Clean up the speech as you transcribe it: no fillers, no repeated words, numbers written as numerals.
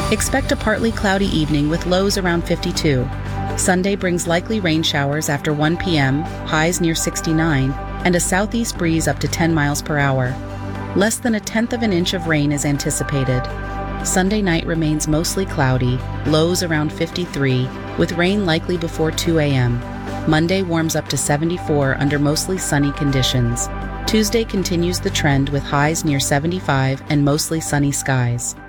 Expect a partly cloudy evening with lows around 52. Sunday brings likely rain showers after 1 p.m., highs near 69, and a southeast breeze up to 10 miles per hour. Less than 1/10 of an inch of rain is anticipated. Sunday night remains mostly cloudy, lows around 53, with rain likely before 2 a.m. Monday warms up to 74 under mostly sunny conditions. Tuesday continues the trend with highs near 75 and mostly sunny skies.